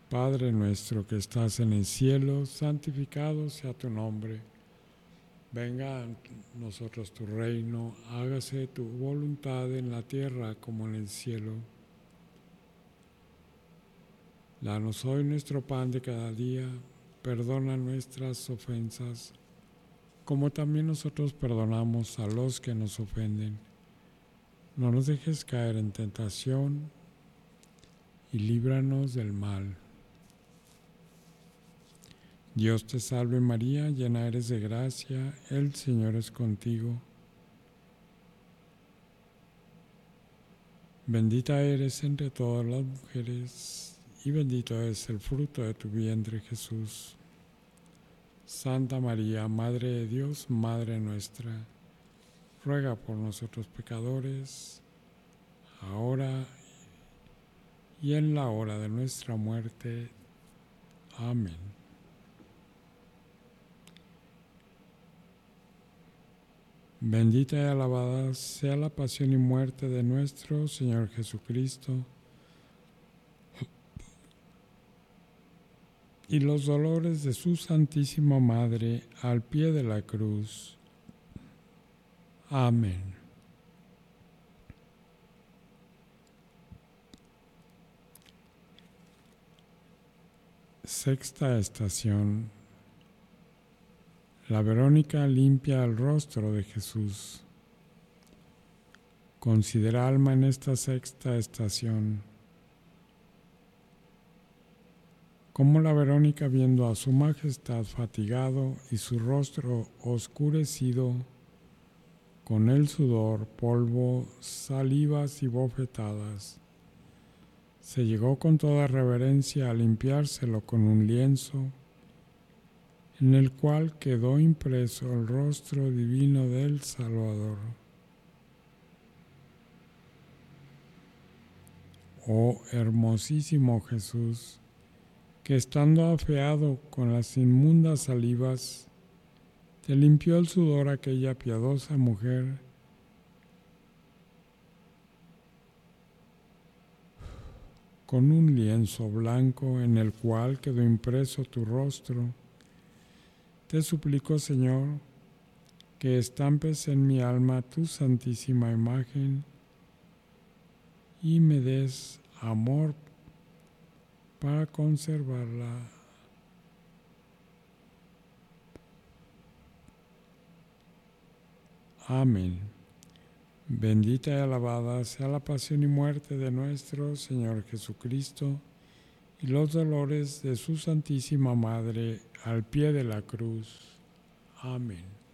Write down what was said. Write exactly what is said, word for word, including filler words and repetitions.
Padre nuestro que estás en el cielo, santificado sea tu nombre. Venga a nosotros tu reino, hágase tu voluntad en la tierra como en el cielo. Danos hoy nuestro pan de cada día, perdona nuestras ofensas, como también nosotros perdonamos a los que nos ofenden. No nos dejes caer en tentación y líbranos del mal. Dios te salve María, llena eres de gracia, el Señor es contigo. Bendita eres entre todas las mujeres y bendito es el fruto de tu vientre Jesús. Santa María, Madre de Dios, Madre nuestra, ruega por nosotros pecadores, ahora y en la hora de nuestra muerte. Amén. Bendita y alabada sea la pasión y muerte de nuestro Señor Jesucristo, y los dolores de su Santísima Madre al pie de la cruz. Amén. Sexta estación. La Verónica limpia el rostro de Jesús. Considera, alma, en esta sexta estación cómo la Verónica, viendo a su majestad fatigado y su rostro oscurecido con el sudor, polvo, salivas y bofetadas, se llegó con toda reverencia a limpiárselo con un lienzo, en el cual quedó impreso el rostro divino del Salvador. Oh hermosísimo Jesús, que estando afeado con las inmundas salivas, te limpió el sudor aquella piadosa mujer, con un lienzo blanco en el cual quedó impreso tu rostro. Te suplico, Señor, que estampes en mi alma tu santísima imagen y me des amor para conservarla. Amén. Bendita y alabada sea la pasión y muerte de nuestro Señor Jesucristo y los dolores de su Santísima Madre al pie de la cruz. Amén.